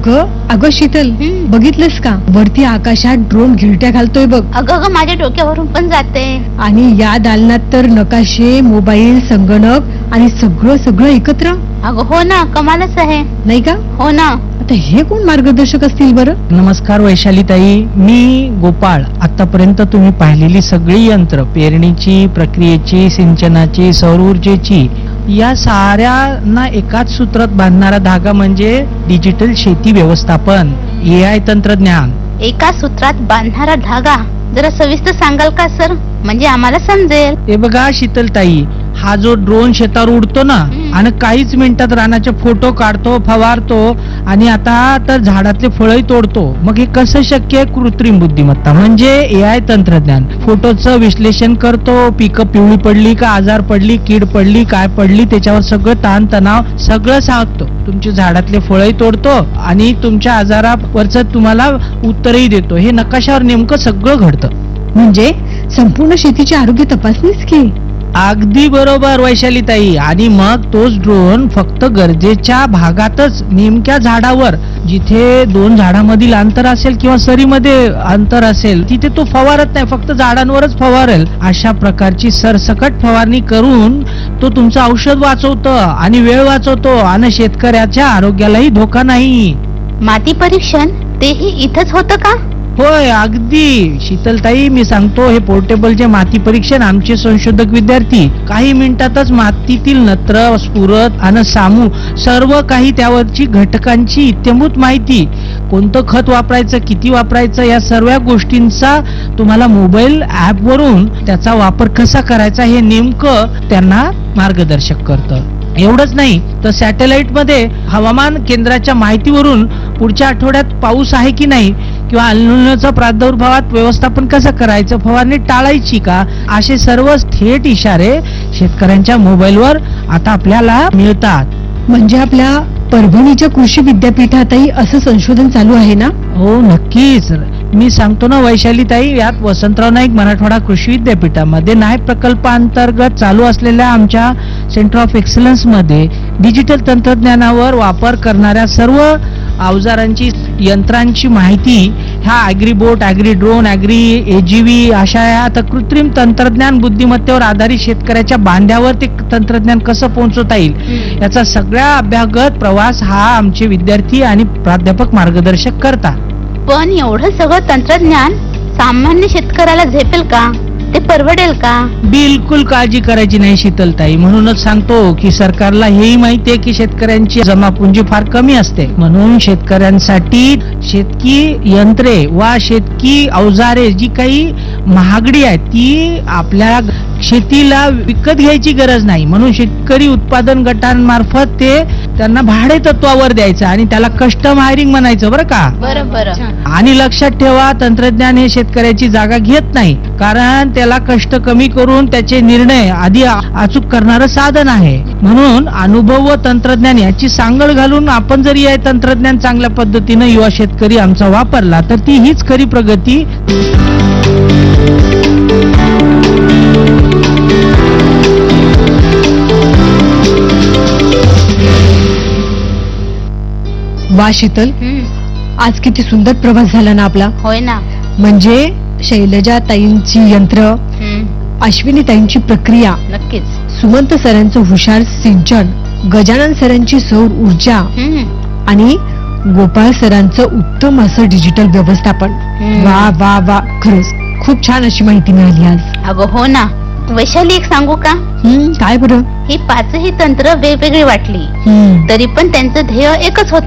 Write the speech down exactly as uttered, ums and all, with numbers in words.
अगं अगं शीतल, हम्म. बघितलंस का वरती आकाशात ड्रोन घिरट्या घालतोय बघ. अगं अगं माझ्या डोक्यावरून पण जाते. आणि या दालनात तर नकाशे, मोबाईल, संगणक आणि सगळं सगळं एकत्र. अगं हो ना, कमालच आहे. नाही का? हो ना. आता हे कोण मार्गदर्शक असतील बरं? नमस्कार वैशाली ताई, मी गोपाळ. आतापर्यंत तुम्ही पाहिलेली सगळी यंत्र, पेरणीची, प्रक्रियेची, सिंचनाची, सौर ऊर्जेची, या साऱ्यांना एकाच सूत्रात बांधणारा धागा म्हणजे डिजिटल शेती व्यवस्थापन, ए आय तंत्रज्ञान. एका सूत्रात बांधणारा धागा, जरा सविस्तर सांगाल का सर? म्हणजे आम्हाला समजेल. हे बघा शीतलताई, हा जो ड्रोन शेतावर उडतो ना हम्म. आणि काहीच मिनिटात रानाचे फोटो काढतो, फवारतो आणि आता तर झाडातले फळही तोडतो. मग हे कसं शक्य आहे? कृत्रिम बुद्धिमत्ता म्हणजे ए आय तंत्रज्ञान. फोटोचं विश्लेषण करतो, पिकं पिवळी पडली का, आजार पडली, कीड पडली, काय पडली, त्याच्यावर सगळं ताण तणाव सगळं सांगतो. तुमच्या झाडातले फळही तोडतो आणि तुमच्या आजारावरचं तुम्हाला उत्तरही देतो. हे नकाशावर नेमकं सगळं घडतं. म्हणजे संपूर्ण शेतीची आरोग्य तपासणीच की. अगदी बरोबर वैशाली ताई. आणि मग तोच ड्रोन फक्त गरजेच्या भागातच, नेमक्या झाडावर, जिथे दोन झाडामधील अंतर असेल किंवा सरीमध्ये अंतर असेल, तिथे तो फवारत नाही, फक्त झाडांवरच फवारेल. अशा प्रकारची सरसकट फवारणी करून तो तुमचं औषध वाचवतो आणि वेळ वाचवतो आणि शेतकऱ्याच्या आरोग्यालाही धोका नाही. माती परीक्षण तेही इथंच होतं का? होय, अगदी शीतलताई, मी सांगतो, हे पोर्टेबल जे माती परीक्षण आमचे संशोधक विद्यार्थी काही मिनिटातच मातीतील नत्र, स्फुरद आणि सामू सर्व काही, त्यावरची घटकांची इत्यंभूत माहिती, कोणतं खत वापरायचं, किती वापरायचं, या सर्व गोष्टींचा तुम्हाला मोबाईल ऍप वरून त्याचा वापर कसा करायचा हे नेमकं त्यांना मार्गदर्शक करतं. एवढंच नाही तर सॅटेलाइट मध्ये हवामान केंद्राच्या माहितीवरून पुढच्या आठवड्यात पाऊस आहे की नाही किंवा अल्निनोचा प्रादुर्भावात व्यवस्थापन कसं करायचं, फवारणी टाळायची का, असे सर्व थेट इशारे शेतकऱ्यांच्या मोबाईलवर आता आपल्याला मिळतात. म्हणजे आपल्या परभणीच्या कृषी विद्यापीठातही असं संशोधन चालू आहे ना? हो, नक्कीच. मी सांगतो ना वैशाली ताई, यात वसंतराव नाईक मराठवाडा कृषी विद्यापीठामध्ये नायब प्रकल्पांतर्गत चालू असलेल्या आमच्या सेंटर ऑफ एक्सलन्स मध्ये डिजिटल तंत्रज्ञानावर वापर करणाऱ्या सर्व अवजारांची, यंत्रांची माहिती ह्या अॅग्रीबोट, अॅग्री ड्रोन, अॅग्री एजीव्ही अशा या आता कृत्रिम तंत्रज्ञान बुद्धिमत्तेवर आधारित शेतकऱ्याच्या बांध्यावर ते तंत्रज्ञान कसं पोहोचवता येईल याचा सगळ्या अभ्यागत प्रवास हा आमचे विद्यार्थी आणि प्राध्यापक मार्गदर्शक करतात. पण एवढं सगळं तंत्रज्ञान सामान्य शेतकऱ्याला झेपेल का? ते परवडेल का? बिलकुल काळजी करायची नाही शीतलताई. म्हणूनच सांगतो की सरकारला हेही माहिती आहे की शेतकऱ्यांची जमापुंजी फार कमी असते. म्हणून शेतकऱ्यांसाठी शेतकी यंत्रे वा शेतकी अवजारे जी काही महागडी आहे ती आपल्या शेतीला विकत घ्यायची गरज नाही. म्हणून शेतकरी उत्पादन गटांमार्फत ते त्यांना भाडे तत्वावर द्यायचं आणि त्याला कस्टम हायरिंग म्हणायचं, बरं का? बरोबर. आणि लक्षात ठेवा, तंत्रज्ञान हे शेतकऱ्याची जागा घेत नाही, कारण त्याला कष्ट कमी करून त्याचे निर्णय आधी अचूक करणारं साधन आहे. म्हणून अनुभव व तंत्रज्ञान याची सांगड घालून आपण जर या तंत्रज्ञान चांगल्या पद्धतीनं युवा शेतकरी आमचा वापरला तर ती हीच खरी प्रगती. वा शीतल, हम्म. आज किती सुंदर प्रवास झाला ना आपला. होय ना. म्हणजे शैलजा ताईंची यंत्र, हम्म. अश्विनी ताईंची प्रक्रिया, नक्कीच. सुमंत सरांचं हुशार सिंचन, गजानन सरांची सौर ऊर्जा हम्म. आणि गोपाळ सरांचं उत्तम असं डिजिटल व्यवस्थापन. हम्म. वा वा वा, खरंच खूप छान अशी माहिती मिळाली आज. अगं हो ना. वैशाली, एक सांगू का? हम्म, काय बरं? ही पाचही तंत्र वेगवेगळी वाटली हम्म. तरी पण त्यांचं ध्येय एकच होतं.